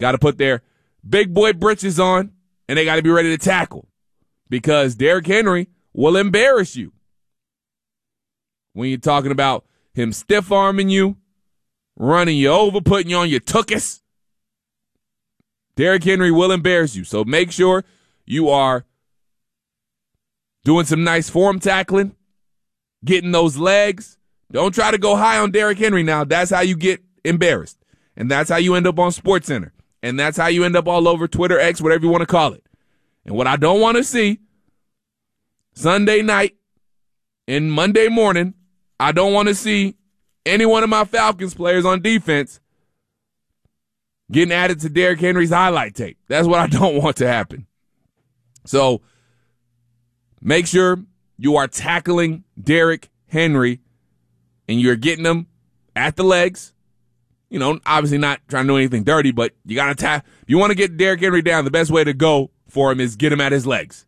got to put their big boy britches on, and they got to be ready to tackle because Derrick Henry will embarrass you. When you're talking about him stiff-arming you, running you over, putting you on your tuchus, Derrick Henry will embarrass you. So make sure you are doing some nice form tackling, getting those legs. Don't try to go high on Derrick Henry now. That's how you get embarrassed. And that's how you end up on SportsCenter. And that's how you end up all over Twitter, X, whatever you want to call it. And what I don't want to see Sunday night and Monday morning, I don't want to see any one of my Falcons players on defense getting added to Derrick Henry's highlight tape. That's what I don't want to happen. So make sure you are tackling Derrick Henry and you're getting him at the legs. You know, obviously not trying to do anything dirty, but you got to tap. If you want to get Derrick Henry down, the best way to go for him is get him at his legs.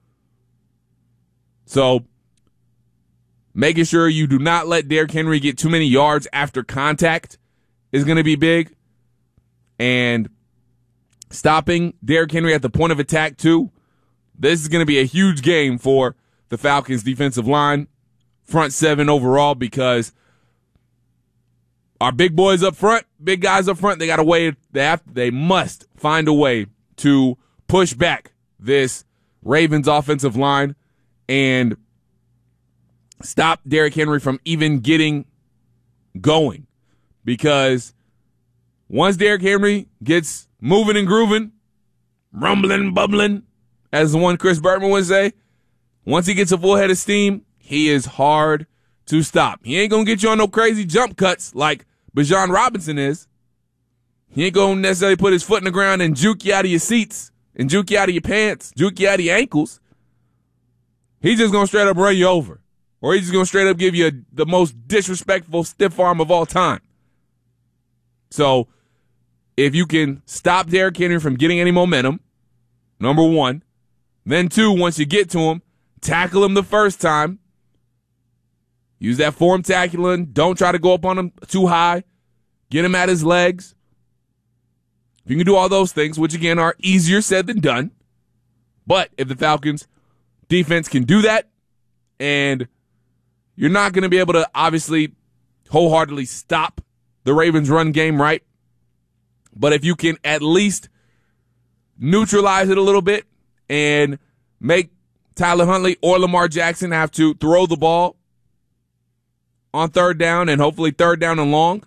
So making sure you do not let Derrick Henry get too many yards after contact is going to be big. And stopping Derrick Henry at the point of attack, too. This is going to be a huge game for the Falcons' defensive line, front seven overall, because our big boys up front, big guys up front, they got a way. They must find a way to push back this Ravens offensive line and stop Derrick Henry from even getting going. Because once Derrick Henry gets moving and grooving, rumbling, bubbling, as the one Chris Bertman would say, once he gets a full head of steam, he is hard to stop. He ain't going to get you on no crazy jump cuts like Bijan Robinson is. He ain't going to necessarily put his foot in the ground and juke you out of your seats and juke you out of your pants, juke you out of your ankles. He's just going to straight up run you over. Or he's just going to straight up give you the most disrespectful stiff arm of all time. So if you can stop Derrick Henry from getting any momentum, number one. Then two, once you get to him, tackle him the first time. Use that form tackling. Don't try to go up on him too high. Get him at his legs. If you can do all those things, which again are easier said than done, but if the Falcons defense can do that, and you're not going to be able to obviously wholeheartedly stop the Ravens run game, right? But if you can at least neutralize it a little bit and make Tyler Huntley or Lamar Jackson have to throw the ball on third down and hopefully third down and long,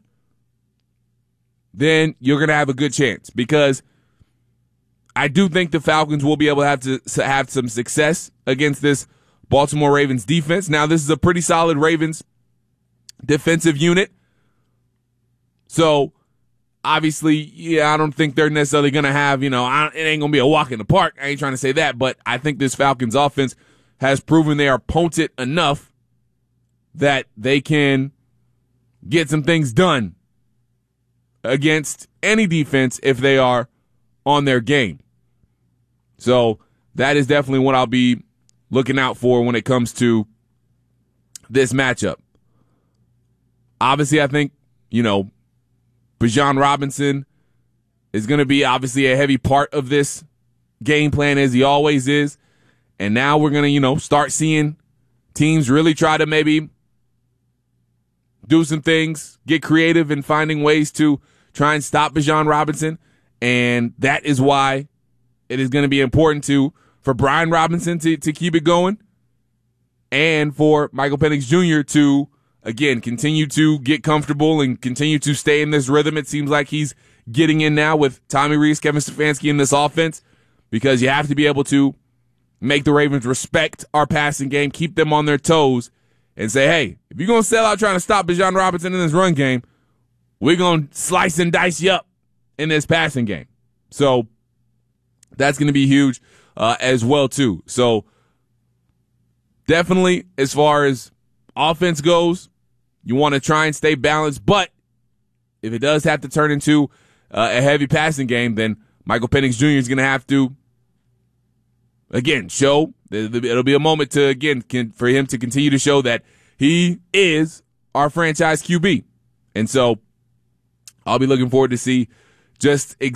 then you're going to have a good chance, because I do think the Falcons will be able to have some success against this Baltimore Ravens defense. Now, this is a pretty solid Ravens defensive unit. So, obviously, yeah, I don't think they're necessarily going to have, it ain't going to be a walk in the park. I ain't trying to say that, but I think this Falcons offense has proven they are potent enough that they can get some things done against any defense if they are on their game. So that is definitely what I'll be looking out for when it comes to this matchup. Obviously, I think, Bijan Robinson is going to be obviously a heavy part of this game plan, as he always is. And now we're going to, start seeing teams really try to maybe do some things, get creative in finding ways to try and stop Bijan Robinson. And that is why it is going to be important for Brian Robinson to keep it going, and for Michael Penix Jr. to, again, continue to get comfortable and continue to stay in this rhythm. It seems like he's getting in now with Tommy Rees, Kevin Stefanski in this offense, because you have to be able to make the Ravens respect our passing game, keep them on their toes, and say, hey, if you're going to sell out trying to stop Bijan Robinson in this run game, we're going to slice and dice you up in this passing game. So that's going to be huge as well, too. So definitely, as far as offense goes, you want to try and stay balanced. But if it does have to turn into a heavy passing game, then Michael Penix Jr. is going to have to, again, show. It'll be a moment to, again, for him to continue to show that he is our franchise QB. And so I'll be looking forward to see just exactly